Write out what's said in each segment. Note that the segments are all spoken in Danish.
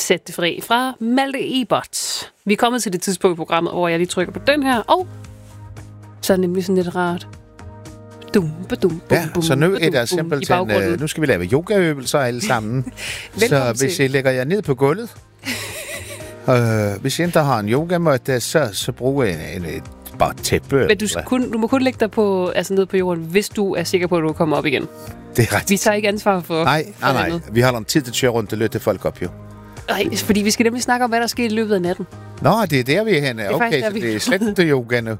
Sæt det fri fra Malte Ebert. Vi er kommet til det tidspunkt i programmet, hvor jeg lige trykker på den her, og så er det nemlig sådan lidt rart. Så nu er der simpelthen, nu skal vi lave yogaøvelser alle sammen. Så hvis jeg lægger jer ned på gulvet, hvis jeg ikke har en yogamåtte, så bruger jeg et bare tæppe. Men du må kun lægge dig på, altså ned på jorden, hvis du er sikker på, at du kommer op igen. Det er ret. Vi tager ikke ansvar for Nej. Vi har en tid til at køre rundt og løtte folk op, jo. Nej, fordi vi skal nemlig snakke om, hvad der sker i løbet af natten. Nå, det er der, vi er henne. Okay, så det er slet ikke yoga nu.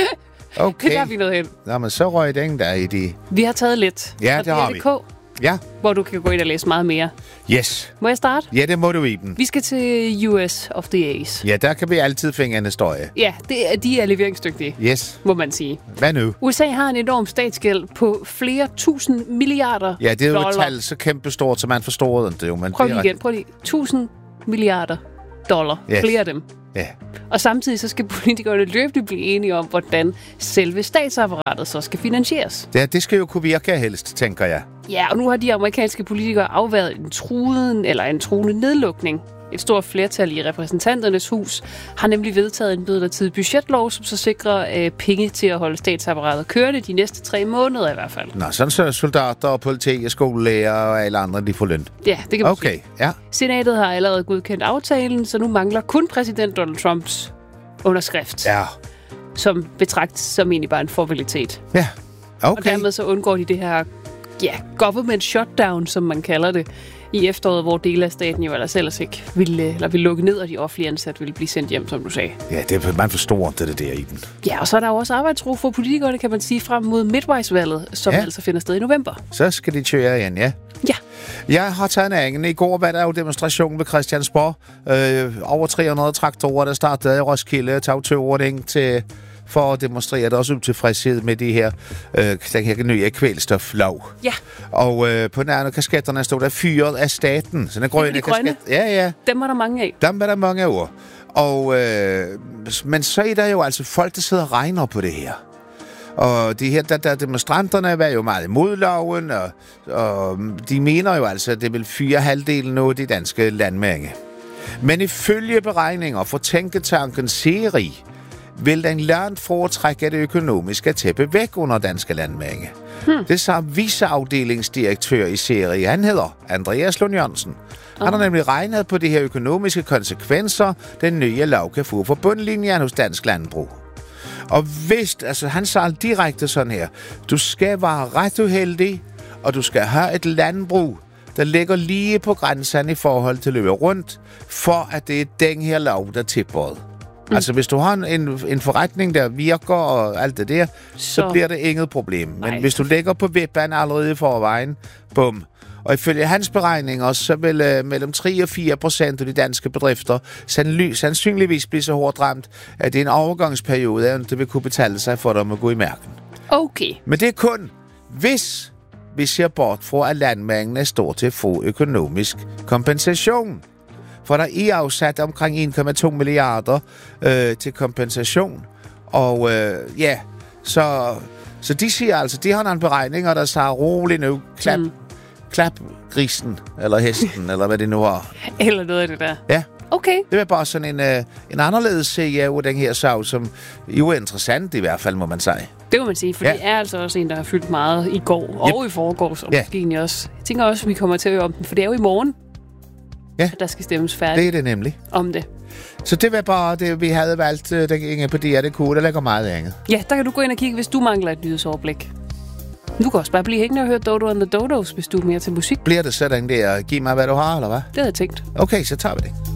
Okay. Det er der, vi nået hen. Nå, men så røg det ingen der i de... Vi har taget lidt. Ja, det har vi. Ja. Hvor du kan gå ind og læse meget mere. Yes. Må jeg starte? Ja, det må du, Iben. Vi skal til US of the A's. Ja, der kan vi altid finde en historie. Ja, de er leveringsdygtige. Yes. Må man sige. Hvad nu? USA har en enorm statsgæld på flere tusind milliarder. Ja, det er jo et tal så kæmpe stort, så man forstår det jo. Men prøv lige. 1000 milliarder dollar. Yes. Flere af dem. Ja. Og samtidig så skal politikerne løbende blive enige om, hvordan selve statsapparatet så skal finansieres. Ja, det skal jo kunne virke helst, tænker jeg. Ja, og nu har de amerikanske politikere afværet en truende nedlukning. Et stort flertal i repræsentanternes hus har nemlig vedtaget en midlertidig budgetlov, som så sikrer penge til at holde statsapparatet kørende de næste 3 måneder i hvert fald. Nå, sådan så soldater og politi og skolelærer og alle andre, de får løn. Ja, det kan man sige. Ja. Senatet har allerede godkendt aftalen, så nu mangler kun præsident Donald Trumps underskrift. Ja. Som betragtes som egentlig bare en formalitet. Ja, okay. Og dermed så undgår de det her government shutdown, som man kalder det, i efteråret, hvor dele af staten jo ellers ikke ville lukke ned, og de offentlige ansatte ville blive sendt hjem, som du sagde. Ja, det er man forstår det der i den. Ja, og så er der jo også arbejdsro for politikerne, kan man sige, frem mod midtvejsvalget, som altså finder sted i november. Så skal de køre igen, ja. Ja. Jeg har taget en anden. I går var der jo demonstration ved Christiansborg. Over 300 traktorer, der startede i Roskilde, tog tøvording for at demonstrere deres utilfredshed med den her nye kvælstoflov. Ja. Og på den anden kasketterne stod der fyret af staten. Sådan en grønne kasket. Ja. Dem var der mange af. Dem var der mange af. Og, men så er der jo altså folk, der sidder og regner på det her. Og de her der demonstranterne var jo meget imod loven, og de mener jo altså, at det vil fyre halvdelen af de danske landmænd. Men ifølge beregninger for tænketanken SERI, vil den langt foretrække det økonomiske tæppe væk under danske landmænd. Det sagde viceafdelingsdirektør i SERI. Han hedder Andreas Lund Jørgensen. Han har nemlig regnet på de her økonomiske konsekvenser, den nye lov kan få for bundlinjen hos dansk landbrug. Og hvis, altså han sagde direkte sådan her, du skal være ret uheldig, og du skal have et landbrug, der ligger lige på grænsen i forhold til løbe rundt, for at det er den her lov, der tipper. Altså, hvis du har en forretning, der virker og alt det der, så bliver det inget problem. Men hvis du ligger på vippen allerede i forvejen, bum. Og ifølge hans beregninger, så vil mellem 3 og 4% af de danske bedrifter sandsynligvis blive så hårdt ramt, at det er en overgangsperiode, at det vil kunne betale sig for dem at gå i mærken. Okay. Men det er kun, hvis vi ser bort fra, at landmændene står til at få økonomisk kompensation. For der er afsat omkring 1,2 milliarder til kompensation. Og så de siger altså, de har nogle beregninger, der siger roligt nu, klap grisen, eller hesten, eller hvad det nu er. Eller noget af det der. Ja. Okay. Det er bare sådan en anderledes serie af den her sag, som jo er interessant i hvert fald, må man sige. Det må man sige, for det er altså også en, der har fyldt meget i går og i forgårs, og måske egentlig også. Jeg tænker også, at vi kommer til at høre om den, for det er jo i morgen. Ja. Der skal stemmes færdigt. Det er det nemlig. Om det. Så det var bare det, vi havde valgt, der ingen på DR.dk, der lægger meget andet. Ja, der kan du gå ind og kigge, hvis du mangler et nyhedsoverblik. Du kan også bare blive hængende og høre Dodo and the Dodos, hvis du er mere til musik. Bliver det sådan der, giv mig hvad du har, eller hvad? Det havde jeg tænkt. Okay, så tager vi det.